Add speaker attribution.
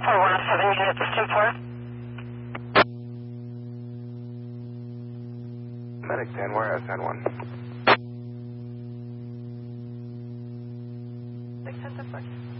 Speaker 1: 417 units, 10-4.
Speaker 2: Medic 10, whereas 10-1.
Speaker 1: 610-4.